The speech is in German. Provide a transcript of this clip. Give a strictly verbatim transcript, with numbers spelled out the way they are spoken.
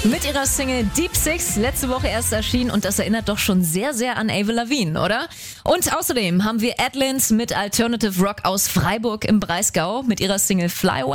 Mit ihrer Single Deep Six, letzte Woche erst erschienen und das erinnert doch schon sehr, sehr an Avril Lavigne, oder? Und außerdem haben wir Adlins mit Alternative Rock aus Freiburg im Breisgau mit ihrer Single Fly Away.